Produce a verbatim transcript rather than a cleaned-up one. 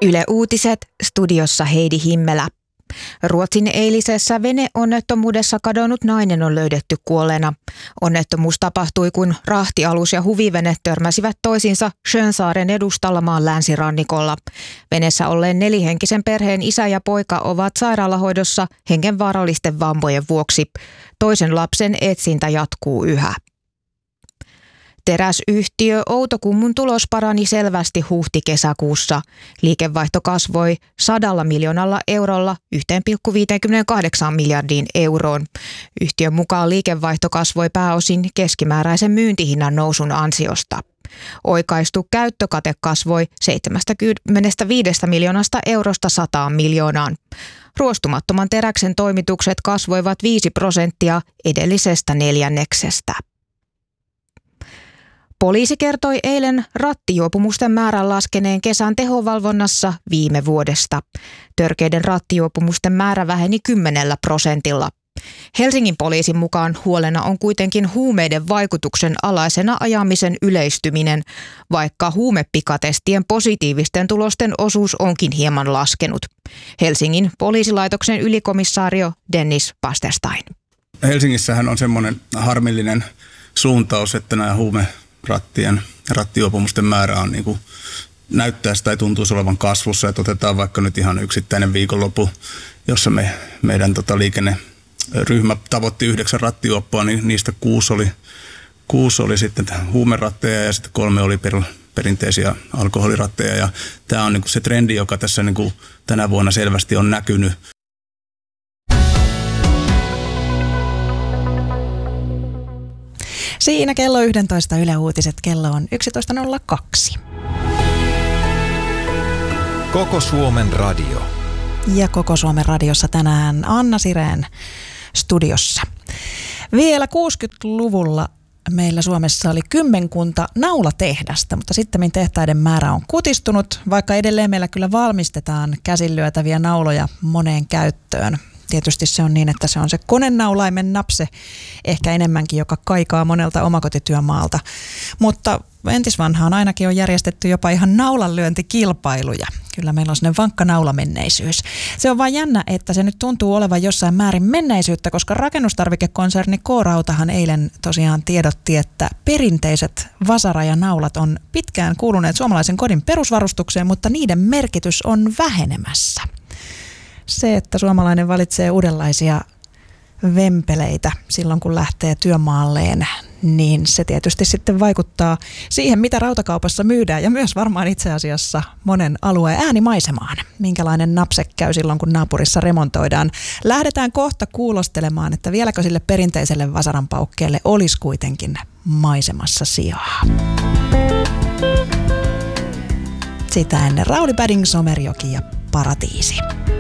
Yle Uutiset, studiossa Heidi Himmelä. Ruotsin eilisessä veneonnettomuudessa kadonnut nainen on löydetty kuolleena. Onnettomuus tapahtui, kun rahtialus ja huvivene törmäsivät toisiinsa Schönsaaren edustalla maan länsirannikolla. Veneessä olleen nelihenkisen perheen isä ja poika ovat sairaalahoidossa hengenvaarallisten vammojen vuoksi. Toisen lapsen etsintä jatkuu yhä. Teräsyhtiö Outokummun tulos parani selvästi huhti-kesäkuussa. Liikevaihto kasvoi sadalla miljoonalla eurolla yhteen pilkku viisikymmentäkahdeksan miljardiin euroon. Yhtiön mukaan liikevaihto kasvoi pääosin keskimääräisen myyntihinnan nousun ansiosta. Oikaistu käyttökate kasvoi seitsemänkymmentäviisi miljoonasta eurosta sataan miljoonaan. Ruostumattoman teräksen toimitukset kasvoivat viisi prosenttia edellisestä neljänneksestä. Poliisi kertoi eilen rattijuopumusten määrän laskeneen kesän tehovalvonnassa viime vuodesta. Törkeiden rattijuopumusten määrä väheni kymmenellä prosentilla. Helsingin poliisin mukaan huolena on kuitenkin huumeiden vaikutuksen alaisena ajamisen yleistyminen, vaikka huumepikatestien positiivisten tulosten osuus onkin hieman laskenut. Helsingin poliisilaitoksen ylikomissaario Dennis Pasterstein. Helsingissähän on semmoinen harmillinen suuntaus, että nämä huume Rattien, rattijuopumusten määrä on niin kuin näyttää tai tuntuisi olevan kasvussa. Että otetaan vaikka nyt ihan yksittäinen viikonloppu, jossa me, meidän tota, liikenneryhmä tavoitti yhdeksän rattijuoppoa, niin niistä kuusi oli, kuusi oli sitten huumeratteja ja sitten kolme oli per, perinteisiä alkoholiratteja. Ja tämä on niin kuin se trendi, joka tässä niin kuin tänä vuonna selvästi on näkynyt. Siinä kello yksitoista Yle Uutiset, kello on yksitoista nolla kaksi. Koko Suomen radio. Ja Koko Suomen radiossa tänään Anna Sireen studiossa. Vielä kuusikymmentäluvulla meillä Suomessa oli kymmenkunta naulatehdasta, mutta sitten tehtaiden määrä on kutistunut, vaikka edelleen meillä kyllä valmistetaan käsinlyötäviä nauloja moneen käyttöön. Tietysti se on niin, että se on se konenaulaimen napse ehkä enemmänkin, joka kaikaa monelta omakotityömaalta. Mutta entisvanhaan ainakin on järjestetty jopa ihan naulanlyöntikilpailuja. Kyllä meillä on sellainen vankka naulamenneisyys. Se on vaan jännä, että se nyt tuntuu olevan jossain määrin menneisyyttä, koska rakennustarvikekonserni K-Rautahan eilen tosiaan tiedotti, että perinteiset vasara ja naulat on pitkään kuuluneet suomalaisen kodin perusvarustukseen, mutta niiden merkitys on vähenemässä. Se, että suomalainen valitsee uudenlaisia vempeleitä silloin, kun lähtee työmaalleen, niin se tietysti sitten vaikuttaa siihen, mitä rautakaupassa myydään ja myös varmaan itse asiassa monen alueen äänimaisemaan. Minkälainen napse käy silloin, kun naapurissa remontoidaan. Lähdetään kohta kuulostelemaan, että vieläkö sille perinteiselle vasaranpaukkeelle olisi kuitenkin maisemassa sijaa. Sitä ennen Rauli Padding, Somerjoki ja Paratiisi.